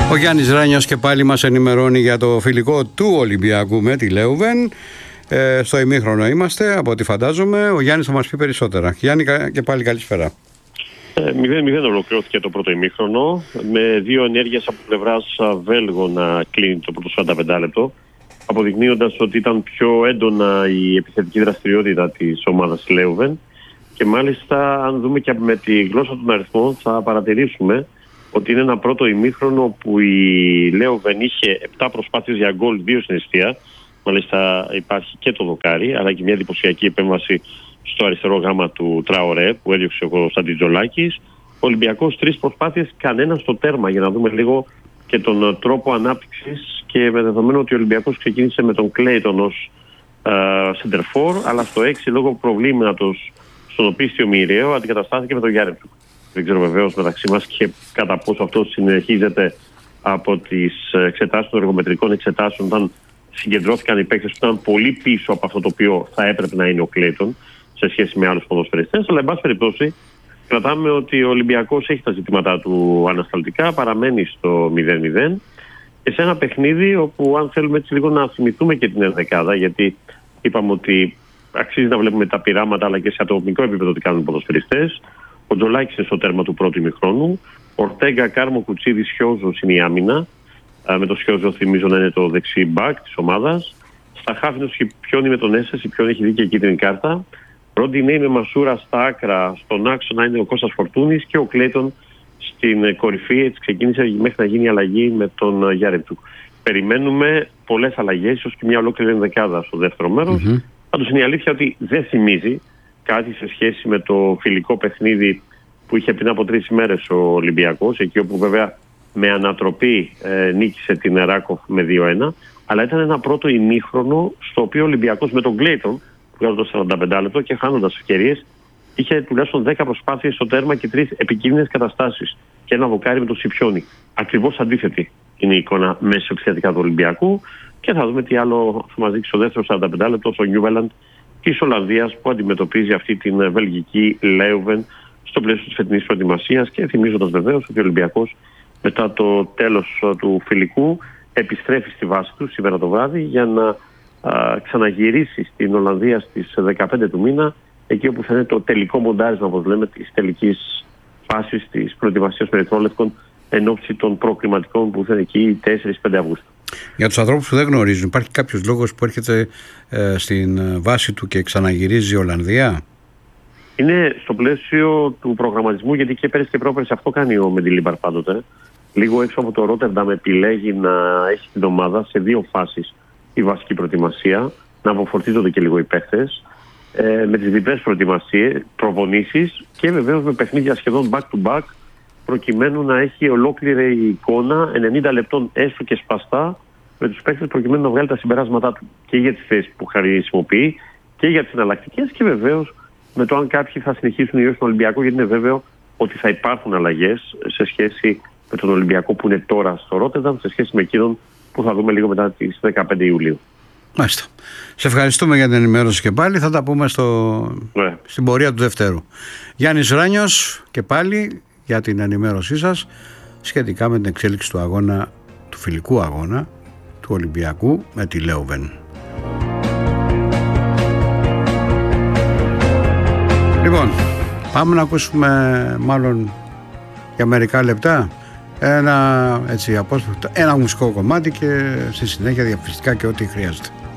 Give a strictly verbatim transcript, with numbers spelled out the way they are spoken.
Ο Γιάννης Ράνιος και πάλι μας ενημερώνει για το φιλικό του Ολυμπιακού με τη Λέουβεν. Ε, στο ημίχρονο είμαστε, από ό,τι φαντάζομαι. Ο Γιάννης θα μας πει περισσότερα. Γιάννη, και πάλι καλησπέρα. μηδέν μηδέν ολοκληρώθηκε το πρώτο ημίχρονο, με δύο ενέργειες από πλευράς Βέλγων να κλείνει το πρώτο σαράντα πέντε λεπτό, αποδεικνύοντας ότι ήταν πιο έντονα η επιθετική δραστηριότητα της ομάδας Λέουβεν. Και μάλιστα, αν δούμε και με τη γλώσσα των αριθμών, θα παρατηρήσουμε ότι είναι ένα πρώτο ημίχρονο που η Λέουβεν είχε επτά προσπάθειες για γκολ, δύο στην εστία. Μάλιστα υπάρχει και το δοκάρι, αλλά και μια εντυπωσιακή επέμβαση στο αριστερό γάμα του Τραωρέ που έδιωξε ο Κωνσταντιτζολάκης. Ο Ολυμπιακός τρεις προσπάθειες, κανένα στο τέρμα, για να δούμε λίγο και τον τρόπο ανάπτυξης, και με δεδομένο ότι ο Ολυμπιακός ξεκίνησε με τον Κλέιτον ως σεντερφόρ, αλλά στο έξι λόγω προβλήματος στον οπίστιο Μοιραίο αντικαταστάθηκε με τον Γιάρεμτσουκ. Δεν ξέρω βεβαίως μεταξύ μας και κατά πόσο αυτό συνεχίζεται από τις εξετάσεις των εργομετρικών εξετάσεων, όταν συγκεντρώθηκαν οι παίκτες που ήταν πολύ πίσω από αυτό το οποίο θα έπρεπε να είναι ο Κλέιτον σε σχέση με άλλους ποδοσφαιριστές. Αλλά εν πάση περιπτώσει κρατάμε ότι ο Ολυμπιακός έχει τα ζητήματά του ανασταλτικά, παραμένει στο μηδέν μηδέν και σε ένα παιχνίδι όπου, αν θέλουμε έτσι λίγο να θυμηθούμε και την ενδεκάδα, γιατί είπαμε ότι αξίζει να βλέπουμε τα πειράματα αλλά και σε ατομικό επίπεδο τι κάνουν οι ποδοσφαιριστές. Ο Τζολάκης είναι στο τέρμα του πρώτου ημιχρόνου. Ορτέγκα, Κάρμο, Κουτσίδη, Σιόζος είναι η άμυνα. Με το Σιόζο θυμίζω να είναι το δεξί μπακ της ομάδας. Στα χάφη του Πιόνι με τον Έσες, η Πιόνι έχει δίκαιη κίτρινη κάρτα. Ροντινέι με Μασούρα στα άκρα, στον άξονα είναι ο Κώστας Φορτούνης και ο Κλέιτον στην κορυφή. Έτσι ξεκίνησε μέχρι να γίνει η αλλαγή με τον Γιάρεμτσουκ. Περιμένουμε πολλές αλλαγές, ίσως και μια ολόκληρη ενδεκάδα στο δεύτερο μέρος. Mm-hmm. Πάντως είναι η αλήθεια ότι δεν θυμίζει κάτι σε σχέση με το φιλικό παιχνίδι που είχε πριν από τρεις ημέρες ο Ολυμπιακός, εκεί όπου βέβαια με ανατροπή ε, νίκησε την Ράκοφ με δύο ένα, αλλά ήταν ένα πρώτο ημίχρονο στο οποίο ο Ολυμπιακός με τον Κλέιτον, που βγάζει το σαράντα πέντε λεπτό και χάνοντας ευκαιρίες, είχε τουλάχιστον δέκα προσπάθειες στο τέρμα και τρεις επικίνδυνες καταστάσεις και ένα βοκάρι με τον Σιπιόνι. Ακριβώς αντίθετη είναι η εικόνα μέσα επιθετικά του Ολυμπιακού, και θα δούμε τι άλλο θα μας δείξει στο δεύτερο σαράντα πέντε λεπτό στο Νιούβελαντ της Ολλανδίας, που αντιμετωπίζει αυτή την βελγική Λέουβεν στο πλαίσιο της φετινής προετοιμασίας, και θυμίζοντας βεβαίως ότι ο Ολυμπιακός μετά το τέλος του φιλικού επιστρέφει στη βάση του σήμερα το βράδυ για να α, ξαναγυρίσει στην Ολλανδία στις δεκαπέντε του μήνα, εκεί όπου θα είναι το τελικό μοντάρισμα, όπως λέμε, της τελικής φάσης της προετοιμασίας περιτρόλευκων εν ώψη των προκριματικών που θα είναι εκεί τέσσερα με πέντε Αυγούστου. Για τους ανθρώπους που δεν γνωρίζουν, υπάρχει κάποιος λόγος που έρχεται ε, στην βάση του και ξαναγυρίζει η Ολλανδία? Είναι στο πλαίσιο του προγραμματισμού, γιατί και πέρυσι και πρόπερσι αυτό κάνει ο Μεντιλίμπαρ πάντοτε. Λίγο έξω από το Ρότερνταμ επιλέγει να έχει την ομάδα σε δύο φάσεις η βασική προετοιμασία, να αποφορτίζονται και λίγο οι παίχτες, ε, με τις διπλές προετοιμασίες, προπονήσεις και βεβαίως με παιχνίδια σχεδόν back to back, προκειμένου να έχει ολόκληρη εικόνα ενενήντα λεπτών έστω και σπαστά με τους παίκτες, προκειμένου να βγάλει τα συμπεράσματά του και για τις θέσεις που χρησιμοποιεί και για τις εναλλακτικές, και βεβαίως με το αν κάποιοι θα συνεχίσουν ή όχι στον Ολυμπιακό, γιατί είναι βέβαιο ότι θα υπάρχουν αλλαγές σε σχέση με τον Ολυμπιακό που είναι τώρα στο Ρότερνταμ, σε σχέση με εκείνον που θα δούμε λίγο μετά τις δεκαπέντε Ιουλίου. Μάλιστα. Σε ευχαριστούμε για την ενημέρωση και πάλι. Θα τα πούμε στο... ναι. στην πορεία του Δευτέρου. Γιάννης Ράνιος και πάλι για την ενημέρωσή σας σχετικά με την εξέλιξη του αγώνα, του φιλικού αγώνα του Ολυμπιακού με τη Λέουβεν. Λοιπόν, πάμε να ακούσουμε μάλλον για μερικά λεπτά ένα, έτσι, απόσπαστο, ένα μουσικό κομμάτι, και στη συνέχεια διαφημιστικά και ό,τι χρειάζεται.